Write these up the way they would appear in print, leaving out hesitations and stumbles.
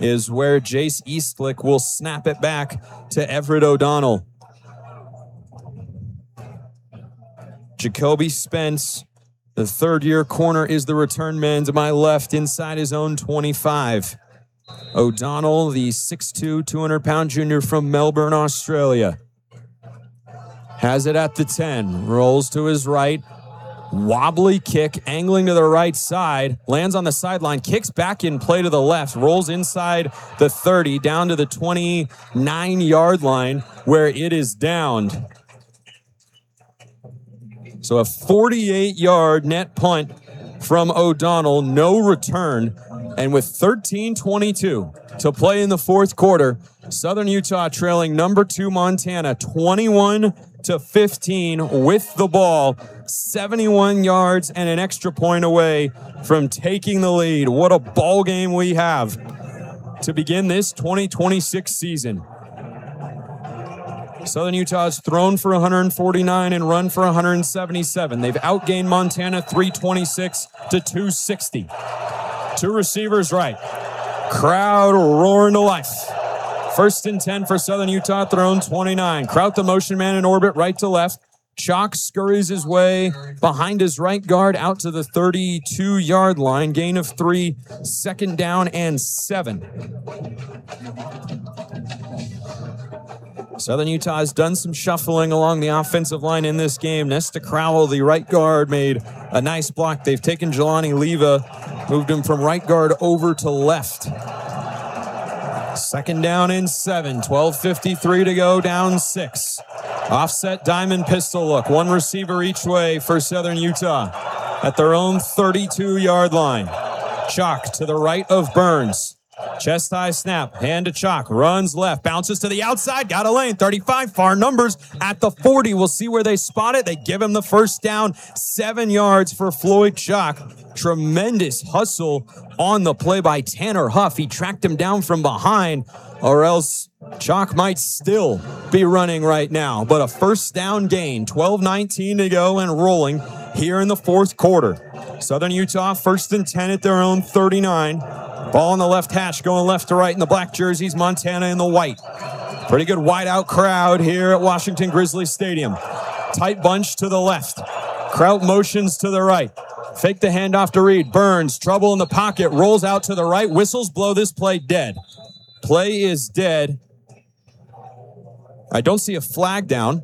is where Jace Eastlick will snap it back to Everett O'Donnell. Jacoby Spence, the third-year corner, is the return man to my left inside his own 25. O'Donnell, the 6'2", 200-pound junior from Melbourne, Australia. Has it at the 10, rolls to his right. Wobbly kick, angling to the right side, lands on the sideline, kicks back in play to the left, rolls inside the 30, down to the 29-yard line, where it is downed. So a 48-yard net punt from O'Donnell, no return. And with 13:22 to play in the fourth quarter, Southern Utah trailing number 2 Montana 21-15 with the ball, 71 yards and an extra point away from taking the lead. What a ball game we have to begin this 2026 season. Southern Utah has thrown for 149 and run for 177. They've outgained Montana 326 to 260. 2 receivers right. Crowd roaring to life. 1st and 10 for Southern Utah, thrown 29. Kraut, the motion man in orbit, right to left. Chalk scurries his way behind his right guard out to the 32-yard line. Gain of 3, 2nd down and 7. Southern Utah has done some shuffling along the offensive line in this game. Nesta Crowell, the right guard, made a nice block. They've taken Jelani Leva, moved him from right guard over to left. 2nd down and 7, 12:53 to go, down 6. Offset diamond pistol look, 1 receiver each way for Southern Utah at their own 32-yard line. Chalk to the right of Burns. Chest high snap, hand to Chalk, runs left, bounces to the outside, got a lane, 35, far numbers at the 40. We'll see where they spot it. They give him the first down, 7 yards for Floyd Chalk. Tremendous hustle on the play by Tanner Huff. He tracked him down from behind, or else Chalk might still be running right now. But a first down gain, 12:19 to go and rolling here in the fourth quarter. Southern Utah 1st and 10 at their own 39. Ball on the left hash, going left to right in the black jerseys, Montana in the white. Pretty good whiteout crowd here at Washington Grizzlies Stadium. Tight bunch to the left. Kraut motions to the right. Fake the handoff to Reed. Burns, trouble in the pocket, rolls out to the right. Whistles blow this play dead. Play is dead. I don't see a flag down.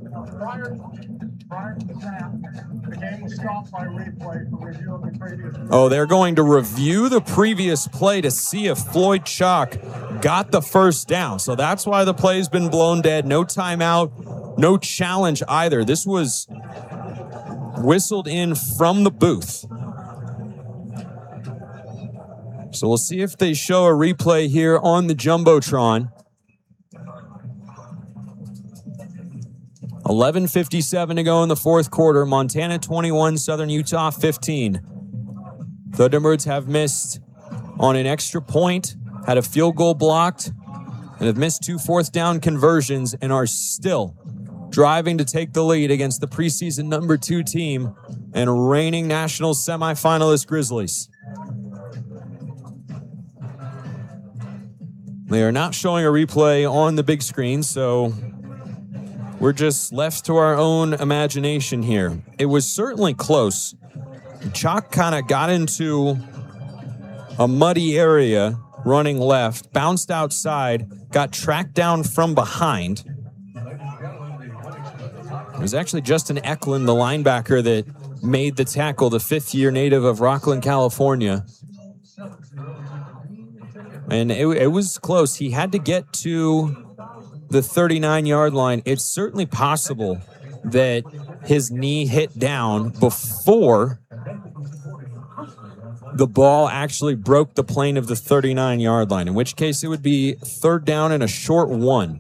Oh, they're going to review the previous play to see if Floyd Chalk got the first down. So that's why the play's been blown dead. No timeout, no challenge either. This was whistled in from the booth. So we'll see if they show a replay here on the Jumbotron. 11:57 to go in the fourth quarter. Montana 21, Southern Utah 15. Thunderbirds have missed on an extra point, had a field goal blocked, and have missed 2 fourth down conversions and are still driving to take the lead against the preseason number 2 team and reigning national semifinalist Grizzlies. They are not showing a replay on the big screen, so we're just left to our own imagination here. It was certainly close. Chalk kind of got into a muddy area running left, bounced outside, got tracked down from behind. It was actually Justin Eklund, the linebacker, that made the tackle, the 5th-year native of Rockland, California. And it was close. He had to get to the 39-yard line. It's certainly possible that his knee hit down before the ball actually broke the plane of the 39-yard line, in which case it would be 3rd down and a short 1.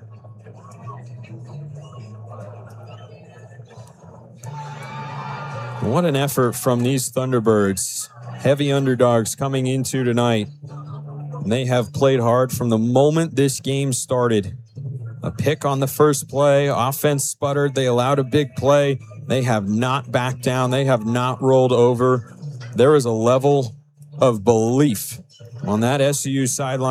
What an effort from these Thunderbirds. Heavy underdogs coming into tonight. They have played hard from the moment this game started. A pick on the first play, offense sputtered, they allowed a big play. They have not backed down, they have not rolled over. There is a level of belief on that SU sideline.